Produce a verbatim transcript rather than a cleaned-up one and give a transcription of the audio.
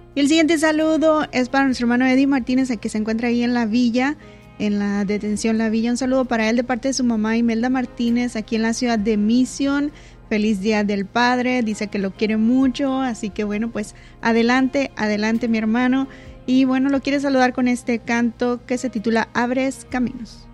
Y el siguiente saludo es para nuestro hermano Eddie Martínez, que se encuentra ahí en la villa, en la detención La Villa. Un saludo para él de parte de su mamá Imelda Martínez, aquí en la ciudad de Mission. Feliz Día del Padre, dice que lo quiere mucho, así que bueno, pues adelante, adelante mi hermano. Y bueno, lo quiere saludar con este canto que se titula Abres Caminos.